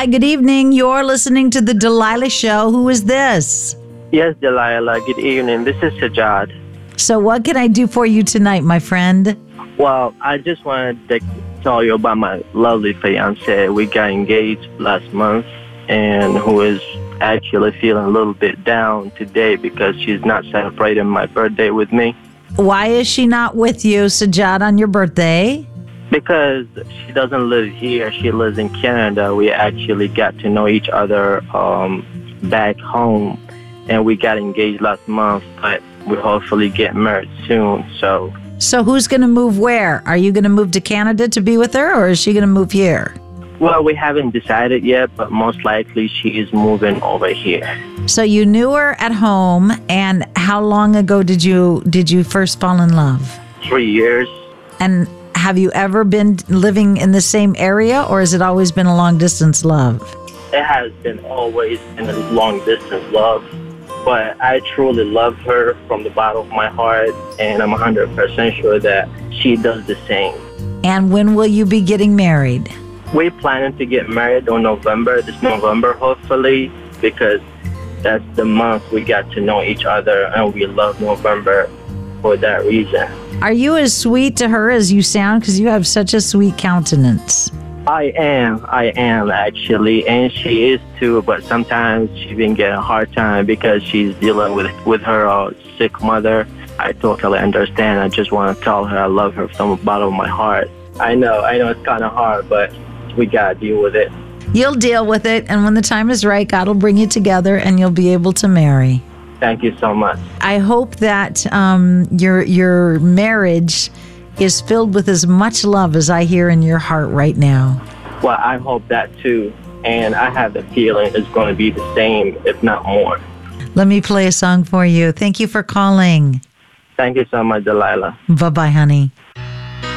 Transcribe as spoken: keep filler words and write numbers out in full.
Hi, good evening. You're listening to The Delilah Show. Who is this? Yes, Delilah. Good evening. This is Sajad. So what can I do for you tonight, my friend? Well, I just wanted to tell you about my lovely fiance. We got engaged last month, and who is actually feeling a little bit down today because she's not celebrating my birthday with me. Why is she not with you, Sajad, on your birthday? Because she doesn't live here. She lives in Canada. We actually got to know each other um, back home, and we got engaged last month, but we hopefully get married soon. So, So who's going to move where? Are you going to move to Canada to be with her, or is she going to move here? well, we haven't decided yet, but most likely she is moving over here. So you knew her at home, and how long ago did you did you first fall in love? Three years. And have you ever been living in the same area, or has it always been a long distance love? It has been always in a long distance love, but I truly love her from the bottom of my heart, and I'm one hundred percent sure that she does the same. And when will you be getting married? We're planning to get married in November, this November hopefully, because that's the month we got to know each other, and we love November for that reason. Are you as sweet to her as you sound? Because you have such a sweet countenance. I am, I am actually, and she is too, but sometimes she's been getting a hard time because she's dealing with, with her uh, sick mother. I totally understand. I just want to tell her I love her from the bottom of my heart. I know, I know it's kind of hard, but we got to deal with it. You'll deal with it, and when the time is right, God will bring you together, and you'll be able to marry. Thank you so much. I hope that um, your your marriage is filled with as much love as I hear in your heart right now. Well, I hope that too, and I have the feeling it's going to be the same, if not more. Let me play a song for you. Thank you for calling. Thank you so much, Delilah. Bye-bye, honey.